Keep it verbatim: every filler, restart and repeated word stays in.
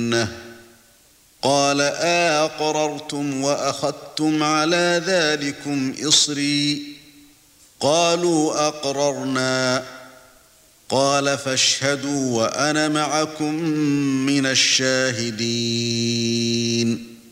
جنة قال أأقررتم وأخذتم على ذلكم إصري قالوا أقررنا قال فاشهدوا وأنا معكم من الشاهدين